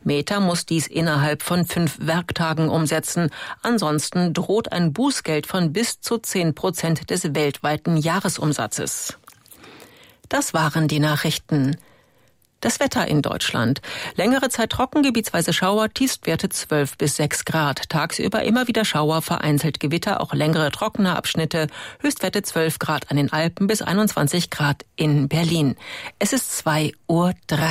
Meta muss dies innerhalb von 5 Werktagen umsetzen. Ansonsten droht ein Bußgeld von bis zu 10% des weltweiten Jahresumsatzes. Das waren die Nachrichten. Das Wetter in Deutschland. Längere Zeit trocken, gebietsweise Schauer, Tiefstwerte 12 bis 6 Grad. Tagsüber immer wieder Schauer, vereinzelt Gewitter, auch längere trockene Abschnitte. Höchstwerte 12 Grad an den Alpen bis 21 Grad in Berlin. Es ist 2:03 Uhr.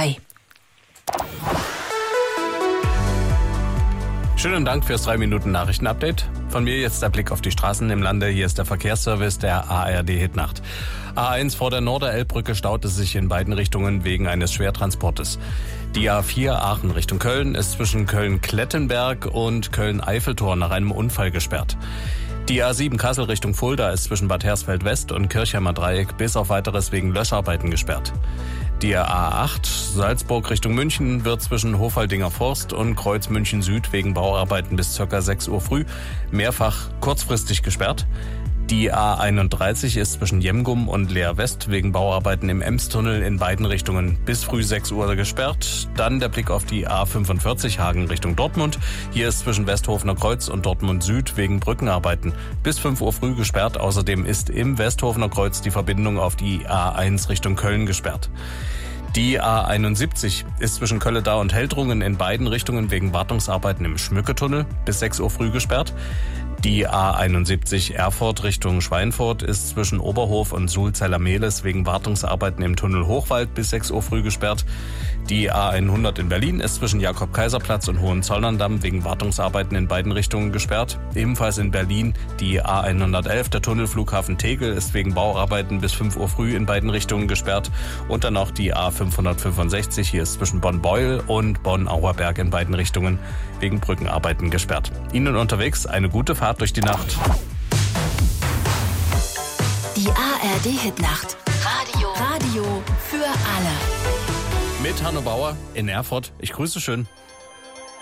Schönen Dank fürs 3-Minuten-Nachrichten-Update. Von mir jetzt der Blick auf die Straßen im Lande. Hier ist der Verkehrsservice der ARD Hitnacht. A1 vor der Norderelbbrücke staut es sich in beiden Richtungen wegen eines Schwertransportes. Die A4 Aachen Richtung Köln ist zwischen Köln-Klettenberg und Köln-Eiffeltor nach einem Unfall gesperrt. Die A7 Kassel Richtung Fulda ist zwischen Bad Hersfeld West und Kirchheimer Dreieck bis auf Weiteres wegen Löscharbeiten gesperrt. Die A8 Salzburg Richtung München wird zwischen Hofaldinger Forst und Kreuz München Süd wegen Bauarbeiten bis ca. 6 Uhr früh mehrfach kurzfristig gesperrt. Die A31 ist zwischen Jemgum und Leer West wegen Bauarbeiten im Emstunnel in beiden Richtungen bis früh 6 Uhr gesperrt. Dann der Blick auf die A45 Hagen Richtung Dortmund. Hier ist zwischen Westhofener Kreuz und Dortmund Süd wegen Brückenarbeiten bis 5 Uhr früh gesperrt. Außerdem ist im Westhofener Kreuz die Verbindung auf die A1 Richtung Köln gesperrt. Die A71 ist zwischen Kölledau und Heldrungen in beiden Richtungen wegen Wartungsarbeiten im Schmücketunnel bis 6 Uhr früh gesperrt. Die A71 Erfurt Richtung Schweinfurt ist zwischen Oberhof und Sulzeller-Mehles wegen Wartungsarbeiten im Tunnel Hochwald bis 6 Uhr früh gesperrt. Die A100 in Berlin ist zwischen Jakob-Kaiser-Platz und Hohenzollern-Damm wegen Wartungsarbeiten in beiden Richtungen gesperrt. Ebenfalls in Berlin die A111, der Tunnelflughafen Tegel, ist wegen Bauarbeiten bis 5 Uhr früh in beiden Richtungen gesperrt. Und dann noch die A565, hier ist zwischen Bonn-Beuel und Bonn-Auerberg in beiden Richtungen wegen Brückenarbeiten gesperrt. Ihnen unterwegs eine gute Fahrt durch die Nacht. Die ARD Hitnacht. Radio für alle. Mit Hanno Bauer in Erfurt. Ich grüße schön.